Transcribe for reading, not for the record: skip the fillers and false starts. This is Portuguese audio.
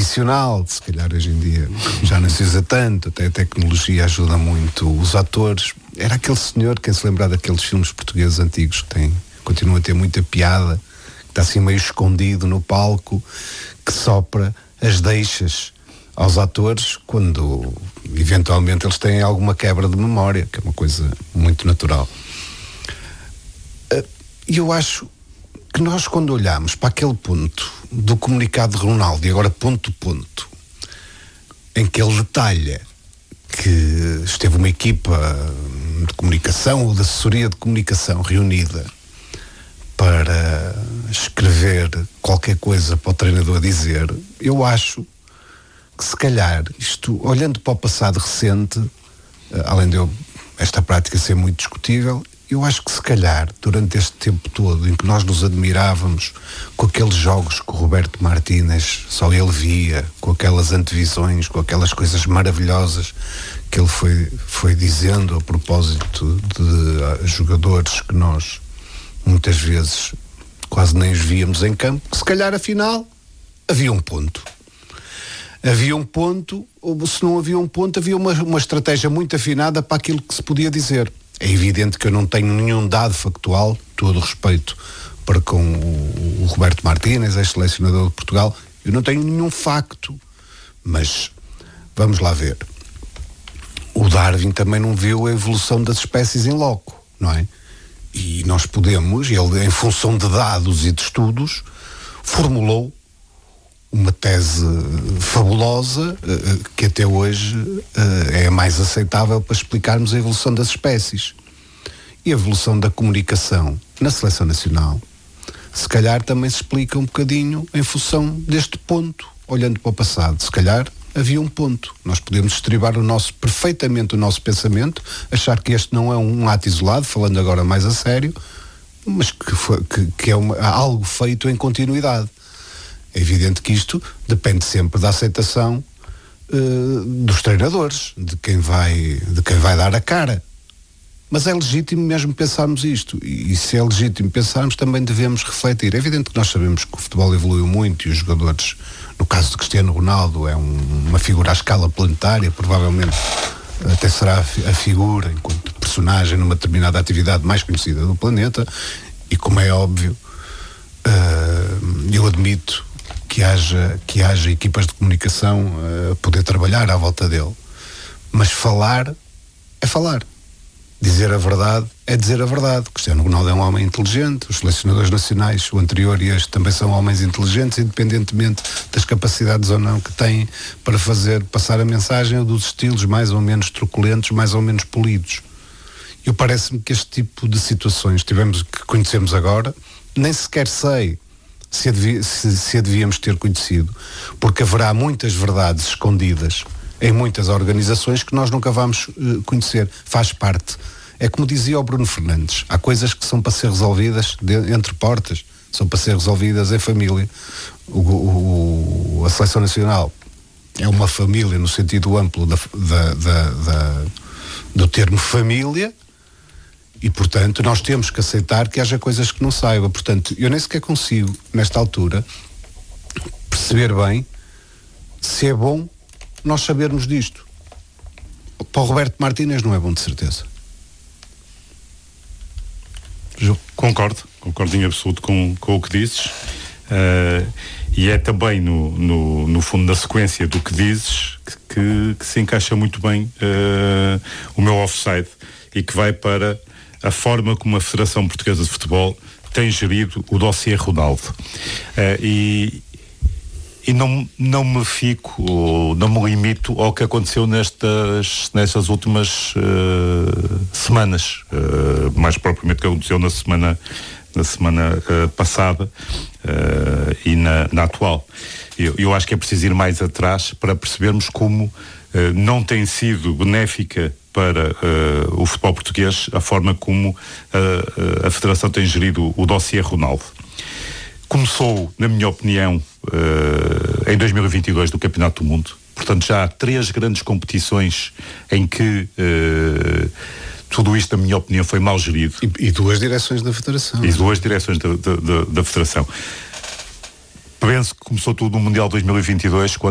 tradicional, se calhar hoje em dia já não se usa tanto, até a tecnologia ajuda muito os atores. Era aquele senhor, quem se lembrar daqueles filmes portugueses antigos que continua a ter muita piada, que está assim meio escondido no palco, que sopra as deixas aos atores quando eventualmente eles têm alguma quebra de memória, que é uma coisa muito natural. E eu acho que nós, quando olhamos para aquele ponto do comunicado de Ronaldo, e agora ponto, em que ele detalha que esteve uma equipa de comunicação ou de assessoria de comunicação reunida para escrever qualquer coisa para o treinador dizer, eu acho que se calhar isto, olhando para o passado recente, além de esta prática ser muito discutível, eu acho que se calhar, durante este tempo todo em que nós nos admirávamos com aqueles jogos que o Roberto Martínez só ele via, com aquelas antevisões, com aquelas coisas maravilhosas que ele foi dizendo a propósito de jogadores que nós muitas vezes quase nem os víamos em campo, que se calhar afinal havia um ponto. Havia um ponto, ou se não havia um ponto, havia uma estratégia muito afinada para aquilo que se podia dizer. É evidente que eu não tenho nenhum dado factual, todo respeito para com o Roberto Martínez, ex-selecionador de Portugal, eu não tenho nenhum facto, mas vamos lá ver. O Darwin também não viu a evolução das espécies em loco, não é? E nós podemos, ele em função de dados e de estudos, formulou uma tese fabulosa que até hoje é a mais aceitável para explicarmos a evolução das espécies. E a evolução da comunicação na Seleção Nacional, se calhar também se explica um bocadinho em função deste ponto, olhando para o passado. Se calhar havia um ponto. Nós podemos estribar perfeitamente o nosso pensamento, achar que este não é um ato isolado, falando agora mais a sério, mas que é algo feito em continuidade. É evidente que isto depende sempre da aceitação dos treinadores, de quem vai dar a cara. Mas é legítimo mesmo pensarmos isto. E se é legítimo pensarmos, também devemos refletir. É evidente que nós sabemos que o futebol evoluiu muito e os jogadores, no caso de Cristiano Ronaldo, é uma figura à escala planetária, provavelmente até será a figura, enquanto personagem, numa determinada atividade mais conhecida do planeta. E como é óbvio, eu admito que haja equipas de comunicação a poder trabalhar à volta dele. Mas falar é falar. Dizer a verdade é dizer a verdade. Cristiano Ronaldo é um homem inteligente, os selecionadores nacionais, o anterior e este, também são homens inteligentes, independentemente das capacidades ou não que têm para fazer passar a mensagem ou dos estilos mais ou menos truculentos, mais ou menos polidos. Eu parece-me que este tipo de situações que conhecemos agora, nem sequer sei se a devíamos ter conhecido, porque haverá muitas verdades escondidas em muitas organizações que nós nunca vamos conhecer. Faz parte. É como dizia o Bruno Fernandes, há coisas que são para ser resolvidas entre portas, são para ser resolvidas em família. A Seleção Nacional é uma família no sentido amplo do termo família, e, portanto, nós temos que aceitar que haja coisas que não saibam. Portanto, eu nem sequer consigo, nesta altura, perceber bem se é bom nós sabermos disto. Para o Roberto Martínez não é bom, de certeza. Concordo em absoluto com o que dizes. E é também no fundo da sequência do que dizes que se encaixa muito bem o meu offside, e que vai para a forma como a Federação Portuguesa de Futebol tem gerido o dossiê Ronaldo. E não me limito ao que aconteceu nestas últimas semanas, mais propriamente que aconteceu na semana passada e na atual. Eu acho que é preciso ir mais atrás para percebermos como não tem sido benéfica para o futebol português a forma como a Federação tem gerido o dossiê Ronaldo. Começou, na minha opinião, em 2022 do Campeonato do Mundo. Portanto, já há 3 grandes competições em que tudo isto, na minha opinião, foi mal gerido. E 2 direções da Federação. E 2 direções da Federação. Penso que começou tudo no Mundial 2022, quando